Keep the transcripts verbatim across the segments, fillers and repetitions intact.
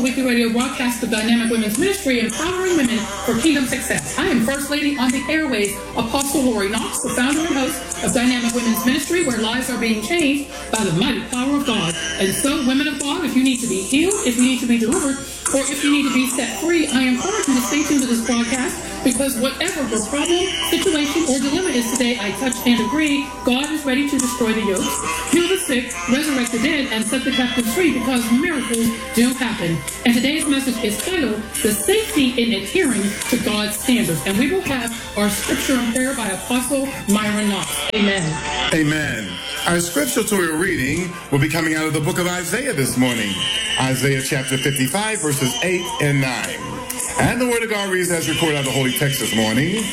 Apostle Weekly Radio broadcast of Dynamic Women's Ministry, empowering women for kingdom success. I am First Lady on the airways, Apostle Lori Knox, the founder and host of Dynamic Women's Ministry, where lives are being changed by the mighty power of God. And so, women of God, if you need to be healed, if you need to be delivered, or if you need to be set free, I encourage you to stay tuned to this broadcast, because whatever your problem, situation, or dilemma is today, I touch and agree, God is ready to destroy the yokes, heal the sick, resurrect the dead, and set the captives free, because miracles do happen. And today's message is titled, The Safety in Adhering to God's Standards. And we will have our scripture and prayer by Apostle Myron Knox. Amen. Amen. Our scripture to a reading will be coming out of the book of Isaiah this morning. Isaiah chapter fifty-five, verses eight and nine. And the word of God reads as recorded out of the holy text this morning.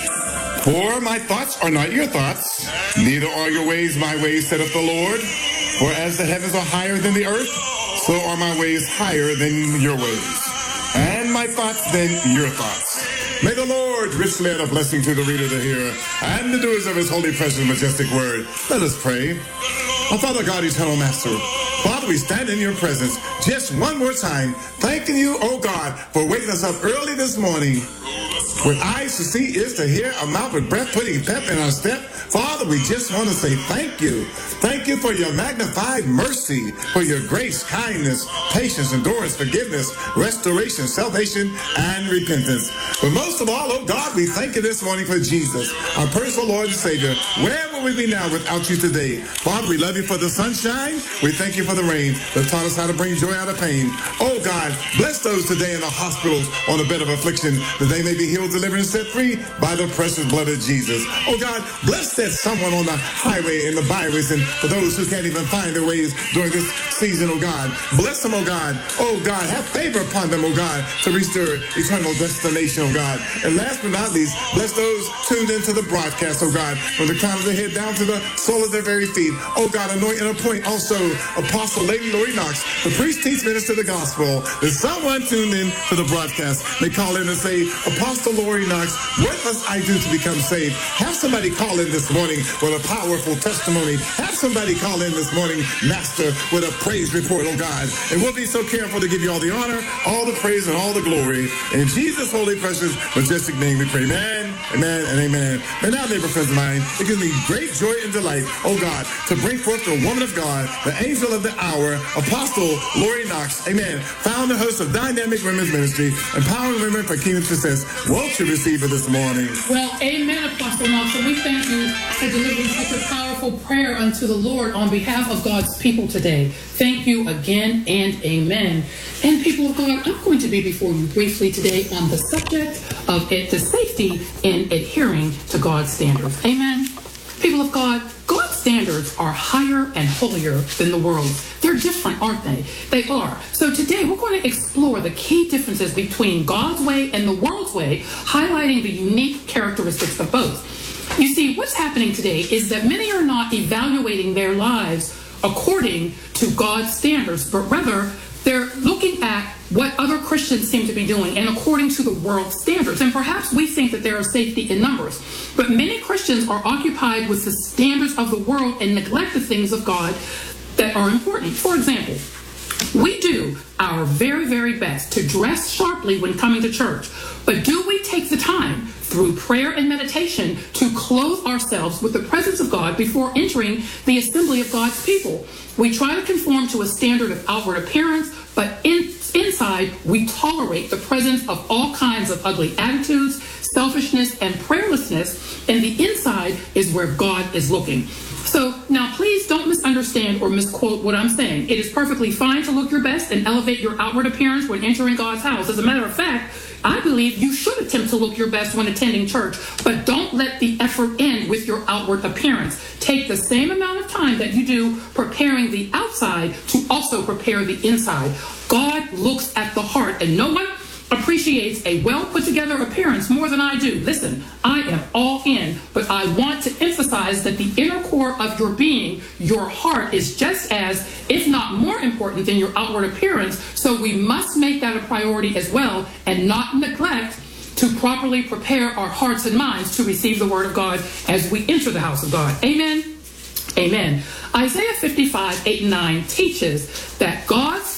For my thoughts are not your thoughts, neither are your ways my ways, saith the Lord. For as the heavens are higher than the earth, so are my ways higher than your ways, and my thoughts than your thoughts. May the Lord richly add a blessing to the reader, the hearer, and the doers of his holy, precious, majestic word. Let us pray. Our Father God, eternal Master, Father, we stand in your presence just one more time, thanking you, oh God, for waking us up early this morning with eyes to see, ears to hear, a mouth with breath, putting pep in our step. Father, we just want to say thank you. Thank you for your magnified mercy, for your grace, kindness, patience, endurance, forgiveness, restoration, salvation, and repentance. But most of all, oh God, we thank you this morning for Jesus, our personal Lord and Savior. Where would we be now without you today? Father, we love you for the sunshine. We thank you for the rain that taught us how to bring joy out of pain. Oh God, bless those today in the hospitals on a bed of affliction, that they may be healed, delivered, and set free by the precious blood of Jesus. Oh God, bless that someone on the highway and the byways, and for those who can't even find their ways during this season, oh God. Bless them, oh God. Oh God, have favor upon them, oh God, to reach their eternal destination, oh God. And last but not least, bless those tuned into the broadcast, oh God, from the crown of their head down to the sole of their very feet. Oh God, anoint and appoint also Apostle Lady Lori Knox, the priest, teach, minister the gospel, that someone tuned in to the broadcast may call in and say, Apostle Lori Knox, what must I do to become saved? Have somebody call in this morning with a powerful testimony. Have somebody call in this morning, Master, with a praise report, oh God. And we'll be so careful to give you all the honor, all the praise, and all the glory. In Jesus' holy, precious, majestic name we pray. Amen, amen, and amen. And now, neighbor friends of mine, it gives me great joy and delight, oh God, to bring forth the woman of God, the angel of the hour, Apostle Lori Knox, amen, founder and host of Dynamic Women's Ministry, empowering women for kingdom success. Won't you receive her this morning? Well, amen, Apostle Knox, and we thank you for delivering such a powerful prayer unto the Lord on behalf of God's people today. Thank you again and amen. And people of God, I'm going to be before you briefly today on the subject of it, the safety in adhering to God's standards. Amen. People of God, God's standards are higher and holier than the world's. They're different, aren't they? They are. So today we're going to explore the key differences between God's way and the world's way, highlighting the unique characteristics of both. You see, what's happening today is that many are not evaluating their lives according to God's standards, but rather they're looking at what other Christians seem to be doing and according to the world's standards. And perhaps we think that there is safety in numbers, but many Christians are occupied with the standards of the world and neglect the things of God that are important. For example, we do our very, very best to dress sharply when coming to church, but do we take the time through prayer and meditation to clothe ourselves with the presence of God before entering the assembly of God's people? We try to conform to a standard of outward appearance, but in, inside we tolerate the presence of all kinds of ugly attitudes, selfishness, and prayerlessness, and the inside is where God is looking. So now please don't misunderstand or misquote what I'm saying. It is perfectly fine to look your best and elevate your outward appearance when entering God's house. As a matter of fact, I believe you should attempt to look your best when attending church, but don't let the effort end with your outward appearance. Take the same amount of time that you do preparing the outside to also prepare the inside. God looks at the heart, and no one appreciates a well put together appearance more than I do. Listen, I am all in, but I want to emphasize that the inner core of your being, your heart, is just as, if not more important than your outward appearance. So we must make that a priority as well and not neglect to properly prepare our hearts and minds to receive the word of God as we enter the house of God. Amen. Amen. Isaiah fifty-five, eight and nine teaches that God's thoughts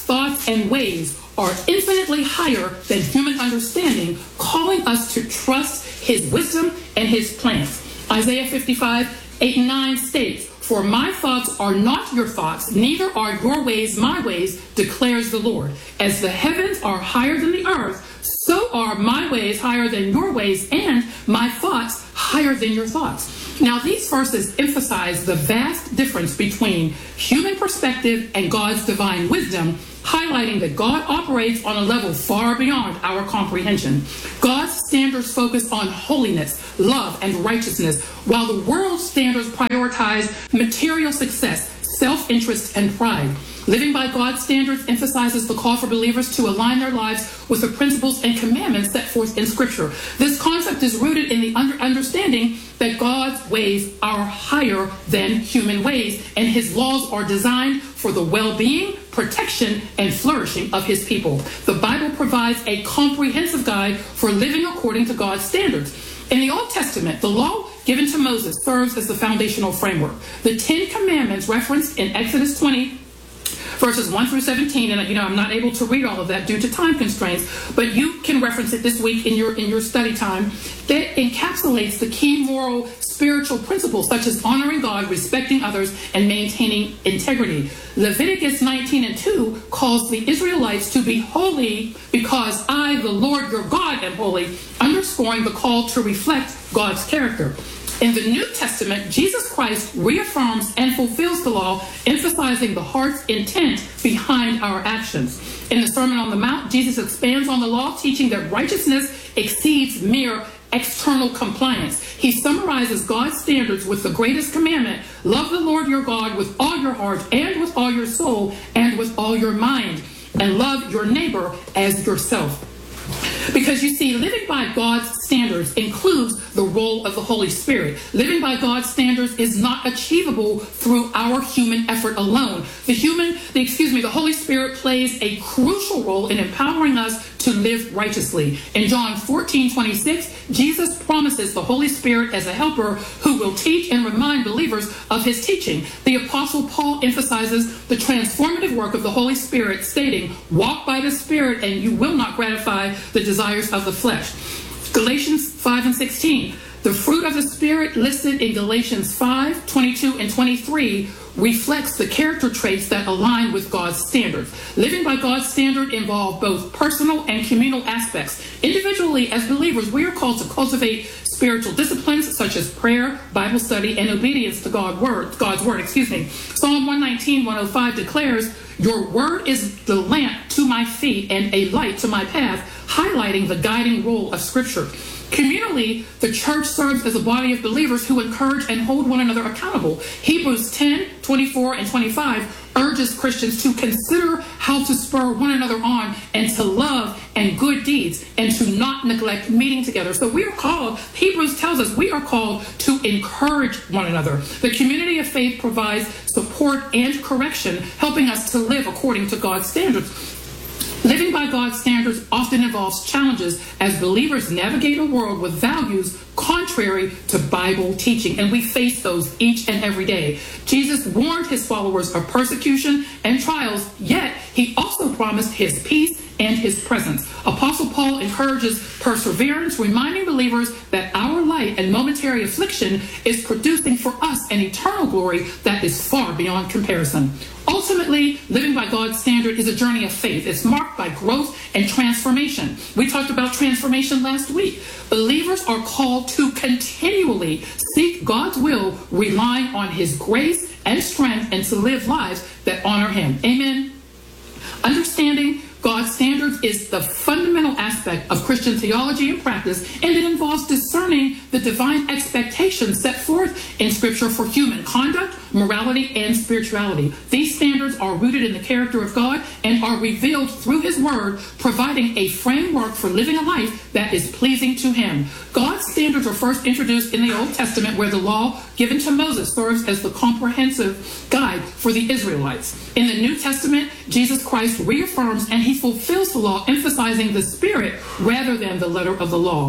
and ways are infinitely higher than human understanding, calling us to trust his wisdom and his plans. Isaiah fifty-five, eight and nine states, "For my thoughts are not your thoughts, neither are your ways my ways, declares the Lord. As the heavens are higher than the earth, so are my ways higher than your ways, and my thoughts higher than your thoughts." Now, these verses emphasize the vast difference between human perspective and God's divine wisdom, highlighting that God operates on a level far beyond our comprehension. God's standards focus on holiness, love, and righteousness, while the world's standards prioritize material success, self-interest, and pride. Living by God's standards emphasizes the call for believers to align their lives with the principles and commandments set forth in Scripture. This concept is rooted in the under understanding that God's ways are higher than human ways, and his laws are designed for the well-being, protection, and flourishing of his people. The Bible provides a comprehensive guide for living according to God's standards. In the Old Testament, the law given to Moses serves as the foundational framework. The Ten Commandments referenced in Exodus twenty, verses one through seventeen, and you know I'm not able to read all of that due to time constraints, but you can reference it this week in your in your study time. That encapsulates the key moral, spiritual principles such as honoring God, respecting others, and maintaining integrity. Leviticus nineteen and two calls the Israelites to be holy because I, the Lord your God, am holy, underscoring the call to reflect God's character. In the New Testament, Jesus Christ reaffirms and fulfills the law, emphasizing the heart's intent behind our actions. In the Sermon on the Mount, Jesus expands on the law, teaching that righteousness exceeds mere external compliance. He summarizes God's standards with the greatest commandment: love the Lord your God with all your heart and with all your soul and with all your mind, and love your neighbor as yourself. Because you see, living by God's standards includes the role of the Holy Spirit. Living by God's standards is not achievable through our human effort alone. The human, the, excuse me, the Holy Spirit plays a crucial role in empowering us to live righteously. In John fourteen twenty-six, Jesus promises the Holy Spirit as a helper who will teach and remind believers of his teaching. The Apostle Paul emphasizes the transformative work of the Holy Spirit, stating, "Walk by the Spirit and you will not gratify the desires of the flesh." Galatians five and sixteen. The fruit of the Spirit listed in Galatians five, twenty-two, and twenty-three reflects the character traits that align with God's standards. Living by God's standard involves both personal and communal aspects. Individually, as believers, we are called to cultivate spiritual disciplines such as prayer, Bible study, and obedience to God's word. God's word, excuse me. Psalm one nineteen, one oh five declares, "Your word is the lamp to my feet and a light to my path," highlighting the guiding role of Scripture. Communally, the church serves as a body of believers who encourage and hold one another accountable. Hebrews ten, twenty-four, and twenty-five urges Christians to consider how to spur one another on and to love and good deeds and to not neglect meeting together. So we are called, Hebrews tells us, we are called to encourage one another. The community of faith provides support and correction, helping us to live according to God's standards. Living by God's standards often involves challenges as believers navigate a world with values contrary to Bible teaching, and we face those each and every day. Jesus warned his followers of persecution and trials, yet he also promised his peace and his presence. Apostle Paul encourages perseverance, reminding believers that our light and momentary affliction is producing for us an eternal glory that is far beyond comparison. Ultimately, living by God's standard is a journey of faith. It's marked by growth and transformation. We talked about transformation last week. Believers are called to continually seek God's will, relying on his grace and strength, and to live lives that honor him. Amen. Understanding God's standards is the fundamental aspect of Christian theology and practice, and it involves discerning the divine expectations set forth in Scripture for human conduct, morality, and spirituality. These standards are rooted in the character of God and are revealed through his word, providing a framework for living a life that is pleasing to him. God's standards are first introduced in the Old Testament, where the law given to Moses serves as the comprehensive guide for the Israelites. In the New Testament, Jesus Christ reaffirms and he fulfills the law, emphasizing the spirit rather than the letter of the law.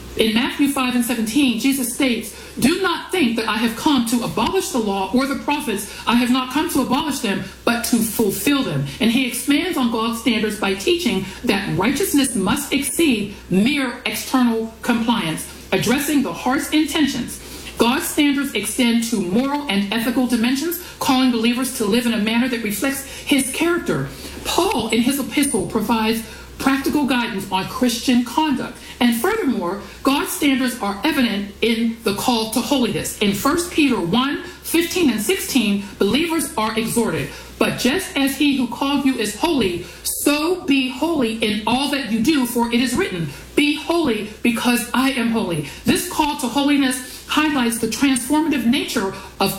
In Matthew five and seventeen, Jesus states, "Do not think that I have come to abolish the law or the prophets. I have not come to abolish them, but to fulfill them." And he expands on God's standards by teaching that righteousness must exceed mere external compliance, addressing the heart's intentions. God's standards extend to moral and ethical dimensions, calling believers to live in a manner that reflects his character. Paul, in his epistle, provides practical guidance on Christian conduct. And furthermore, God's standards are evident in the call to holiness. In First Peter one, fifteen and sixteen, believers are exhorted, "But just as he who called you is holy, so be holy in all that you do, for it is written, 'Be holy because I am holy.'" This call to holiness highlights the transformative nature of